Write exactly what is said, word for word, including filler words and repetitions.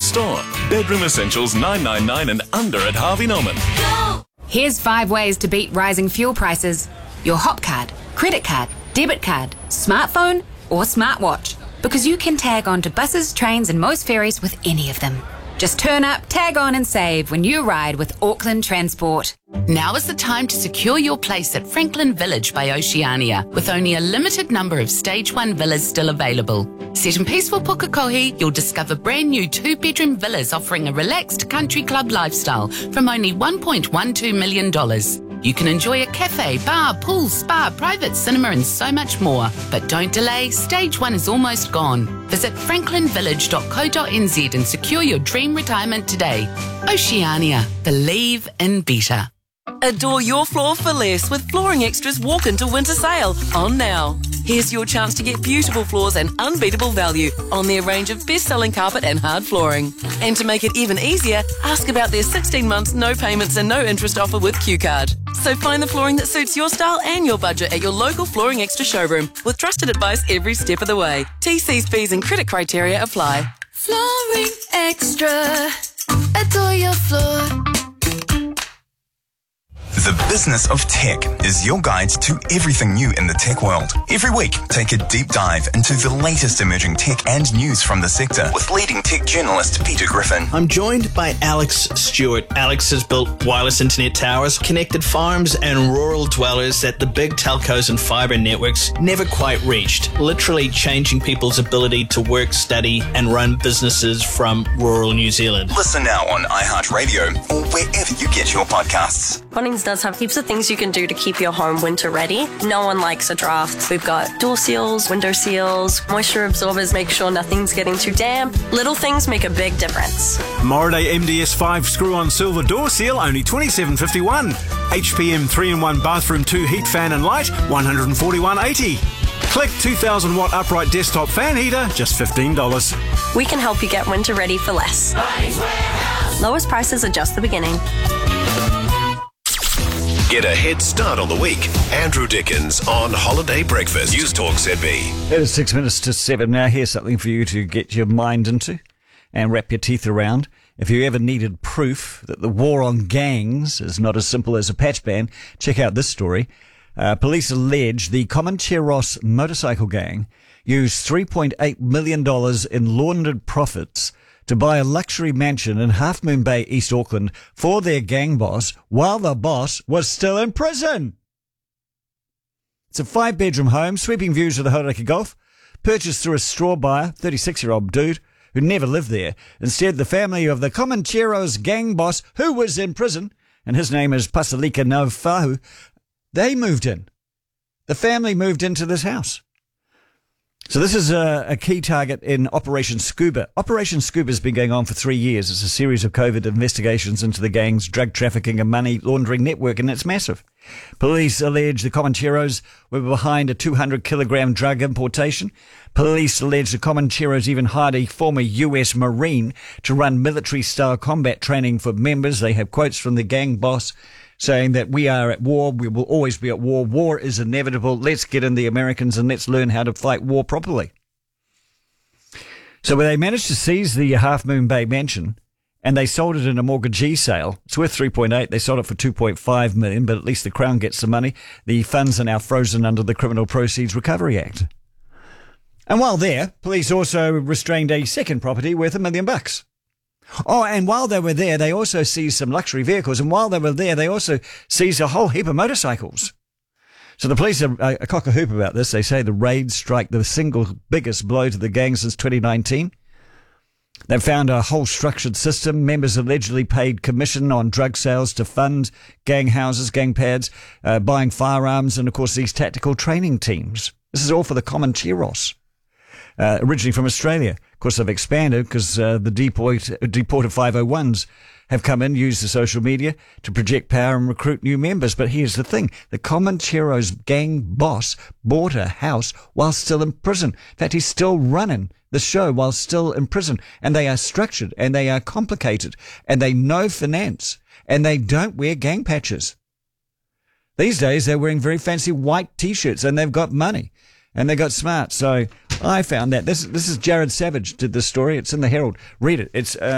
store. Bedroom essentials nine ninety-nine and under at Harvey Norman. Go! Here's five ways to beat rising fuel prices. Your Hop card, credit card, debit card, smartphone or smartwatch. Because you can tag on to buses, trains and most ferries with any of them. Just turn up, tag on and save when you ride with Auckland Transport. Now is the time to secure your place at Franklin Village by Oceania, with only a limited number of Stage one villas still available. Set in peaceful Pukekohe, you'll discover brand new two-bedroom villas offering a relaxed country club lifestyle from only one point one two million dollars. You can enjoy a cafe, bar, pool, spa, private cinema and so much more. But don't delay, Stage one is almost gone. Visit franklin village dot co dot n z and secure your dream retirement today. Oceania, believe in better. Adore your floor for less with Flooring Extra's Walk Into Winter Sale on now. Here's your chance to get beautiful floors and unbeatable value on their range of best-selling carpet and hard flooring. And to make it even easier, ask about their sixteen months no payments and no interest offer with Q Card. So find the flooring that suits your style and your budget at your local Flooring Extra showroom with trusted advice every step of the way. T Cs, fees and credit criteria apply. Flooring Extra. Adore your floor. The Business of Tech is your guide to everything new in the tech world. Every week, take a deep dive into the latest emerging tech and news from the sector with leading tech journalist Peter Griffin. I'm joined by Alex Stewart. Alex has built wireless internet towers, connected farms and rural dwellers that the big telcos and fibre networks never quite reached, literally changing people's ability to work, study and run businesses from rural New Zealand. Listen now on iHeartRadio or wherever you get your podcasts. Bunnings does have heaps of things you can do to keep your home winter ready. No one likes a draft. We've got door seals, window seals, moisture absorbers, make sure nothing's getting too damp. Little things make a big difference. Moraday M D S five screw-on silver door seal, only twenty-seven fifty-one. H P M three in one bathroom two heat fan and light, one hundred forty-one eighty. Click two thousand watt upright desktop fan heater, just fifteen dollars. We can help you get winter ready for less. Lowest prices are just the beginning. Get a head start on the week. Andrew Dickens on Holiday Breakfast. News Talk Z B. It is six minutes to seven now. Here's something for you to get your mind into and wrap your teeth around. If you ever needed proof that the war on gangs is not as simple as a patch ban, check out this story. Uh, police allege the Comancheros motorcycle gang used three point eight million dollars in laundered profits to buy a luxury mansion in Half Moon Bay, East Auckland for their gang boss while the boss was still in prison. It's a five-bedroom home, sweeping views of the Hauraki Gulf, purchased through a straw buyer, thirty-six-year-old dude who never lived there. Instead, the family of the Comancheros gang boss, who was in prison, and his name is Pasalika Naufahu, they moved in. The family moved into this house. So this is a, a key target in Operation Scuba. Operation Scuba has been going on for three years. It's a series of covert investigations into the gang's drug trafficking and money laundering network, and it's massive. Police allege the Comancheros were behind a two hundred kilogram drug importation. Police allege the Comancheros even hired a former U S Marine to run military-style combat training for members. They have quotes from the gang boss saying that we are at war, we will always be at war, war is inevitable, let's get in the Americans and let's learn how to fight war properly. So they managed to seize the Half Moon Bay mansion and they sold it in a mortgagee sale. It's worth three point eight, they sold it for two point five million, but at least the Crown gets the money. The funds are now frozen under the Criminal Proceeds Recovery Act. And while there, police also restrained a second property worth a million bucks. Oh, and while they were there, they also seized some luxury vehicles. And while they were there, they also seized a whole heap of motorcycles. So the police are a cock a hoop about this. They say the raids strike the single biggest blow to the gang since twenty nineteen. They've found a whole structured system. Members allegedly paid commission on drug sales to fund gang houses, gang pads, uh, buying firearms, and, of course, these tactical training teams. This is all for the Comancheros. Uh, originally from Australia. Of course, they've expanded because uh, the deport, deported five oh ones have come in, used the social media to project power and recruit new members. But here's the thing. The Comancheros gang boss bought a house while still in prison. In fact, he's still running the show while still in prison. And they are structured and they are complicated and they know finance and they don't wear gang patches. These days, they're wearing very fancy white T-shirts and they've got money. And they got smart. So I found that. This this is Jared Savage did this story. It's in the Herald. Read it. It's uh,